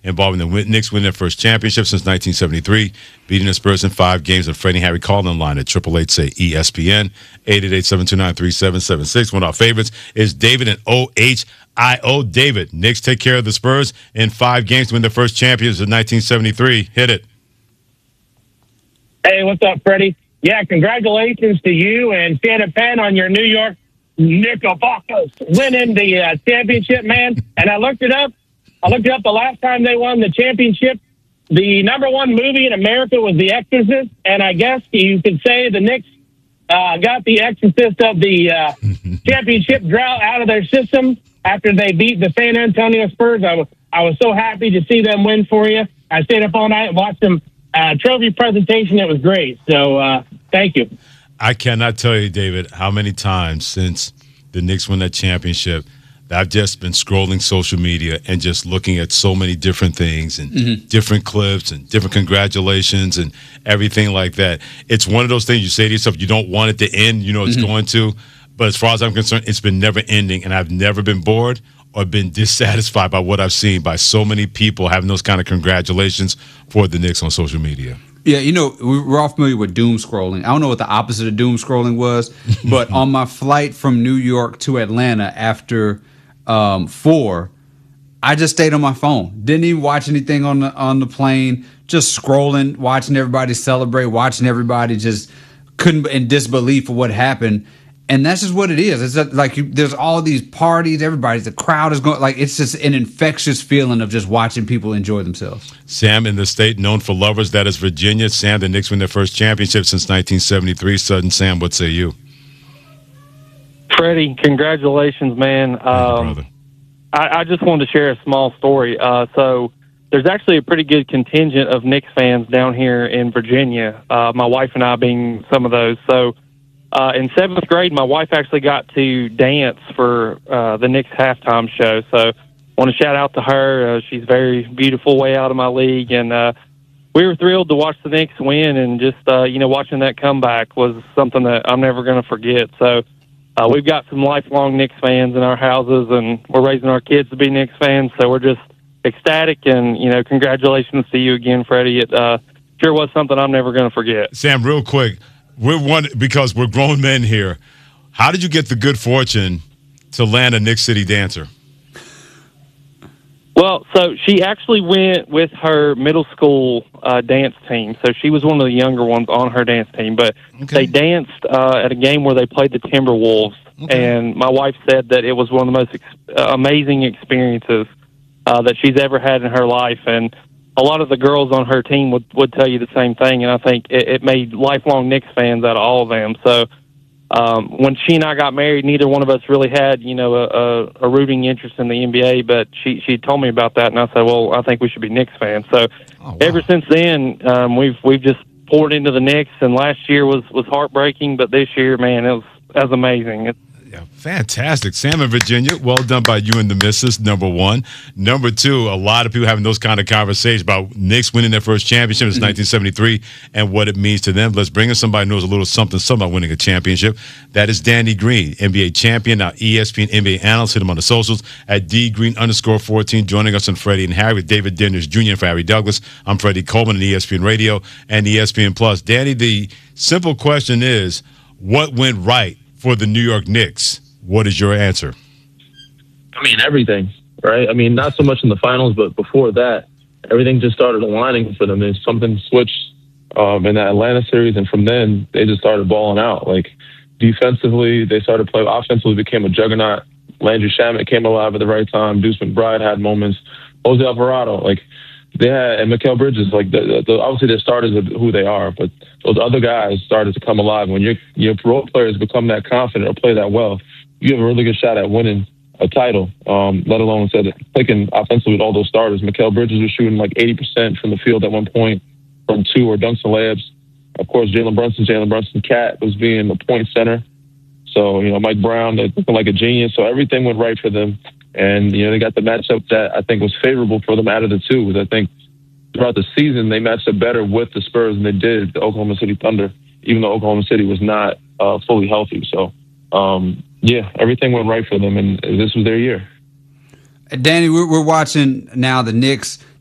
involving the Knicks winning their first championship since 1973, beating the Spurs in 5 games. And Freddie and Harry call-in line at 888-SAY-ESPN, 888-729-3776. One of our favorites is David in OHIO. David, Knicks take care of the Spurs in 5 games to win their first champions in 1973. Hit it. Hey, what's up, Freddie? Yeah, congratulations to you and Santa Penn on your New York Knickerbockers winning the championship, man. And I looked it up. The last time they won the championship. The #1 movie in America was The Exorcist, and I guess you could say the Knicks got The Exorcist of the championship drought out of their system after they beat the San Antonio Spurs. I was so happy to see them win for you. I stayed up all night and watched them trophy presentation. It was great. So thank you. I cannot tell you, David, how many times since the Knicks won that championship that I've just been scrolling social media and just looking at so many different things and different clips and different congratulations and everything like that. It's one of those things you say to yourself, you don't want it to end. You know it's going to. But as far as I'm concerned, it's been never ending, and I've never been bored or been dissatisfied by what I've seen by so many people having those kind of congratulations for the Knicks on social media. Yeah, we're all familiar with doom scrolling. I don't know what the opposite of doom scrolling was, but on my flight from New York to Atlanta after 4, I just stayed on my phone. Didn't even watch anything on the plane. Just scrolling, watching everybody celebrate, watching everybody just couldn't in disbelief of what happened. And that's just what it is. It's just like there's all these parties. The crowd is going. Like, it's just an infectious feeling of just watching people enjoy themselves. Sam, in the state known for lovers, that is Virginia. Sam, the Knicks win their first championship since 1973. Sudden Sam, what say you? Freddie, congratulations, man. Brother. I just wanted to share a small story. So there's actually a pretty good contingent of Knicks fans down here in Virginia, my wife and I being some of those. So in 7th grade, my wife actually got to dance for the Knicks halftime show. So I want to shout out to her. She's very beautiful, way out of my league. And we were thrilled to watch the Knicks win. And just, watching that comeback was something that I'm never going to forget. So we've got some lifelong Knicks fans in our houses, and we're raising our kids to be Knicks fans. So we're just ecstatic. And, congratulations to you again, Freddie. It sure was something I'm never going to forget. Sam, real quick. Because we're grown men here. How did you get the good fortune to land a Knicks City dancer? Well, so she actually went with her middle school dance team. So she was one of the younger ones on her dance team. But they danced at a game where they played the Timberwolves. Okay. And my wife said that it was one of the most amazing experiences that she's ever had in her life. And a lot of the girls on her team would tell you the same thing, and I think it made lifelong Knicks fans out of all of them. So when she and I got married, neither one of us really had, a rooting interest in the NBA, but she told me about that, and I said, well, I think we should be Knicks fans. So ever since then, we've just poured into the Knicks, and last year was heartbreaking, but this year, man, it was amazing. Yeah, fantastic. Sam in Virginia, well done by you and the missus, #1. #2, a lot of people having those kind of conversations about Knicks winning their first championship in 1973 and what it means to them. Let's bring in somebody who knows a little something about winning a championship. That is Danny Green, NBA champion, now ESPN NBA analyst. Hit him on the socials at DGreen_14, joining us on Freddie and Harry with David Denders Jr. and for Harry Douglas. I'm Freddie Coleman on ESPN Radio and ESPN Plus. Danny, the simple question is, what went right for the New York Knicks? What is your answer? I mean, everything, right? I mean, not so much in the finals, but before that, everything just started aligning for them. There's something switched in that Atlanta series, and from then, they just started balling out. Like, defensively, they started playing. Offensively, became a juggernaut. Landry Shamet came alive at the right time. Deuce McBride had moments. Jose Alvarado, they had, and Mikal Bridges, obviously their starters are who they are, but those other guys started to come alive. When your role players become that confident or play that well, you have a really good shot at winning a title, let alone clicking offensively with all those starters. Mikal Bridges was shooting 80% from the field at one point from 2 or dunks and layups. Of course, Jalen Brunson Cat was being the point center. So, Mike Brown, looking like a genius. So everything went right for them. And, they got the matchup that I think was favorable for them out of the two. Because I think throughout the season, they matched up better with the Spurs than they did the Oklahoma City Thunder, even though Oklahoma City was not fully healthy. So, everything went right for them, and this was their year. Danny, we're watching now the Knicks